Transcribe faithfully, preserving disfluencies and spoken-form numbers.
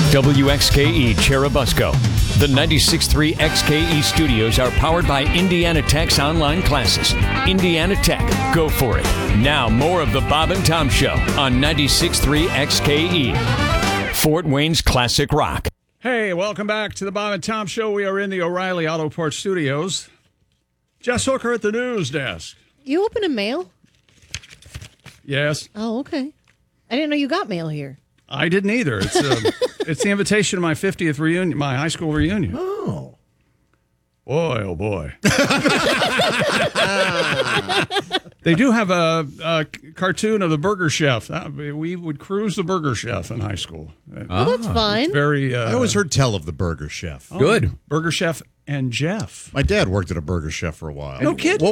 W X K E Cherubusco. The ninety-six point three X K E studios are powered by Indiana Tech's online classes. Indiana Tech, go for it. Now, more of the Bob and Tom Show on ninety-six point three X K E. Fort Wayne's Classic Rock. Hey, welcome back to the Bob and Tom Show. We are in the O'Reilly Autoport Studios. Jess Hooker at the news desk. You open a mail? Yes. Oh, okay. I didn't know you got mail here. I didn't either. It's uh, it's the invitation to my fiftieth reunion, my high school reunion. Oh. Boy, oh boy. They do have a, a cartoon of the Burger Chef. Uh, we would cruise the Burger Chef in high school. Oh, that's fine. It's very. Uh, I always heard tell of the Burger Chef. oh, Good. Burger Chef and Jeff. My dad worked at a Burger Chef for a while. No kidding.